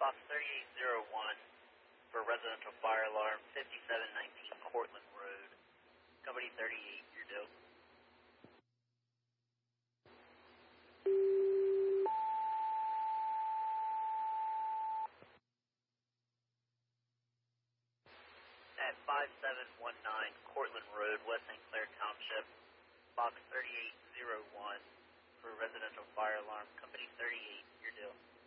Box 3801 for residential fire alarm, 5719 Cortland Road, Company 38, your deal. At 5719 Cortland Road, West St. Clair Township, Box 3801 for residential fire alarm, Company 38, your deal.